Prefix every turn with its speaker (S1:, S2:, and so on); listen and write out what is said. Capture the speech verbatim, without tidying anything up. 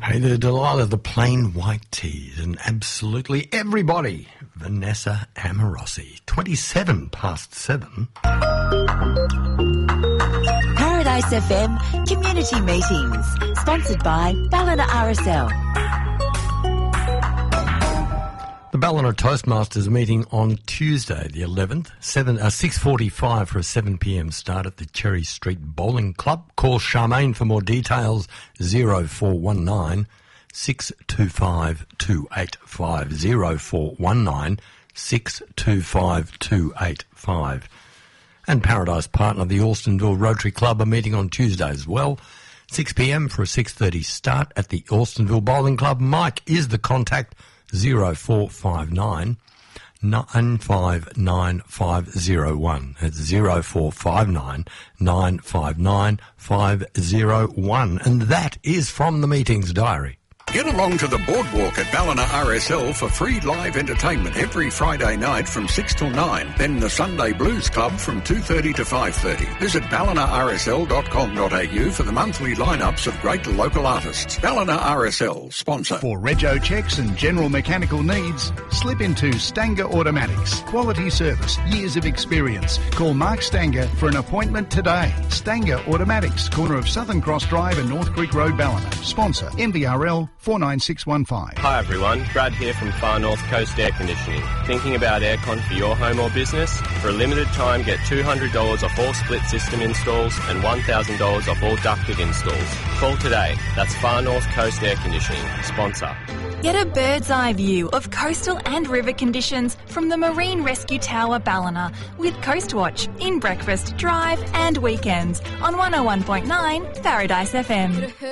S1: Hey there, Delilah, the plain white teas, and absolutely everybody. Vanessa Amorosi, twenty-seven past seven.
S2: Paradise F M Community Meetings, sponsored by Ballina R S L.
S1: The Ballina Toastmasters meeting on Tuesday, the eleventh, seven, uh, six forty-five for a seven p m start at the Cherry Street Bowling Club. Call Charmaine for more details, zero four one nine, six two five, two eight five, zero four one nine, six two five, two eight five. And Paradise Partner, the Alstonville Rotary Club, are meeting on Tuesday as well, six p m for a six thirty start at the Alstonville Bowling Club. Mike is the contact, zero four five nine, nine five nine five zero one. That's zero four five nine, nine five nine five zero one. And that is from the meetings diary.
S3: Get along to the boardwalk at Ballina R S L for free live entertainment every Friday night from six till nine. Then the Sunday Blues Club from two thirty to five thirty. Visit ballina r s l dot com dot a u for the monthly lineups of great local artists. Ballina R S L, sponsor.
S4: For rego checks and general mechanical needs, slip into Stanger Automatics. Quality service, years of experience. Call Mark Stanger for an appointment today. Stanger Automatics, corner of Southern Cross Drive and North Creek Road, Ballina. Sponsor, M V R L four nine six one five.
S5: Hi everyone, Brad here from Far North Coast Air Conditioning. Thinking about aircon for your home or business? For a limited time, get two hundred dollars off all split system installs and one thousand dollars off all ducted installs. Call today. That's Far North Coast Air Conditioning, sponsor.
S6: Get a bird's eye view of coastal and river conditions from the Marine Rescue Tower Ballina with Coastwatch in breakfast, drive and weekends on one oh one point nine Paradise F M.